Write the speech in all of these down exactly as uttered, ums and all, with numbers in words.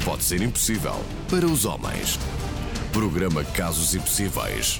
pode ser impossível para os homens. Programa Casos Impossíveis.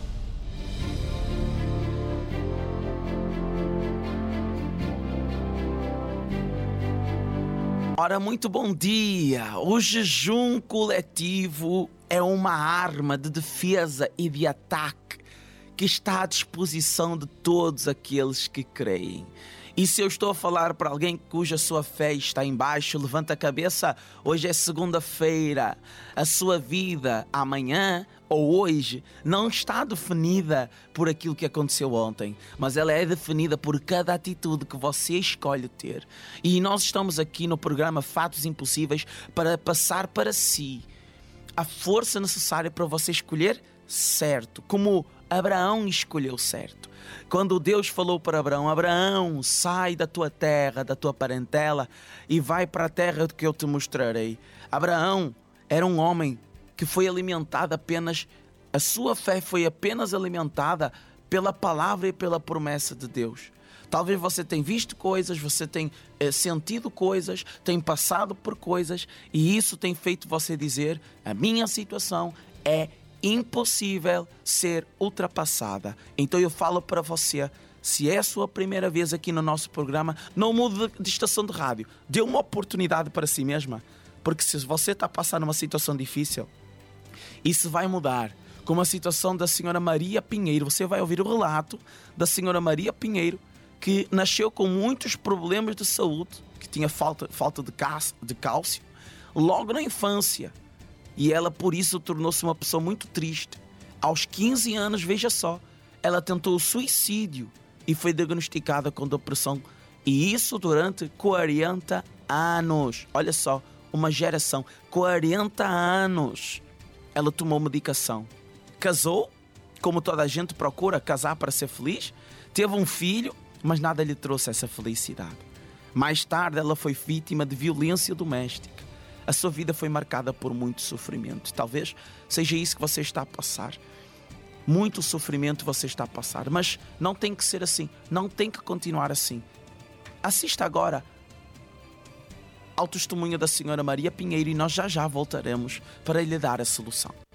Ora, muito bom dia! O jejum coletivo é uma arma de defesa e de ataque que está à disposição de todos aqueles que creem. E se eu estou a falar para alguém cuja sua fé está em baixo, levanta a cabeça. Hoje é segunda-feira. A sua vida amanhã ou hoje não está definida por aquilo que aconteceu ontem, mas ela é definida por cada atitude que você escolhe ter. E nós estamos aqui no programa Fatos Impossíveis para passar para si a força necessária para você escolher certo, como Abraão escolheu certo. Quando Deus falou para Abraão: Abraão, sai da tua terra, da tua parentela e vai para a terra que eu te mostrarei. Abraão era um homem que foi alimentado apenas, a sua fé foi apenas alimentada pela palavra e pela promessa de Deus. Talvez você tenha visto coisas, você tenha eh, sentido coisas, tenha passado por coisas e isso tem feito você dizer: a minha situação é impossível ser ultrapassada. Então eu falo para você, se é a sua primeira vez aqui no nosso programa, não mude de estação de rádio. Dê uma oportunidade para si mesma. Porque se você está passando uma situação difícil, isso vai mudar. Como a situação da senhora Maria Pinheiro. Você vai ouvir o relato da senhora Maria Pinheiro, que nasceu com muitos problemas de saúde, que tinha falta, falta de, cálcio, de cálcio, logo na infância. E ela, por isso, tornou-se uma pessoa muito triste. Aos quinze anos, veja só, ela tentou o suicídio e foi diagnosticada com depressão. E isso durante quarenta anos. Olha só, uma geração, quarenta anos. Ela tomou medicação. Casou, como toda a gente procura casar para ser feliz. Teve um filho, mas nada lhe trouxe essa felicidade. Mais tarde, ela foi vítima de violência doméstica. A sua vida foi marcada por muito sofrimento. Talvez seja isso que você está a passar. Muito sofrimento você está a passar. Mas não tem que ser assim. Não tem que continuar assim. Assista agora ao testemunho da senhora Maria Pinheiro e nós já já voltaremos para lhe dar a solução.